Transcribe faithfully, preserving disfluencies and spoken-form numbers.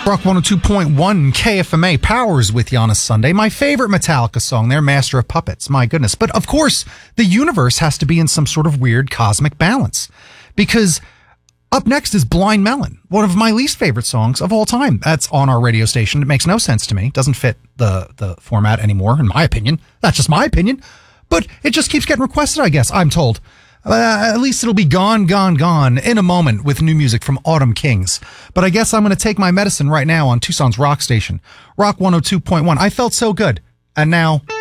Rock one oh two point one K F M A Powers with you on a Sunday. My favorite Metallica song there, Master of Puppets. My goodness. But of course, the universe has to be in some sort of weird cosmic balance. Because up next is Blind Melon, one of my least favorite songs of all time. That's on our radio station. It makes no sense to me. Doesn't fit the, the format anymore, in my opinion. That's just my opinion. But it just keeps getting requested, I guess, I'm told. Uh, at least it'll be gone, gone, gone in a moment with new music from Autumn Kings. But I guess I'm going to take my medicine right now on Tucson's rock station, Rock one oh two point one. I felt so good. And now...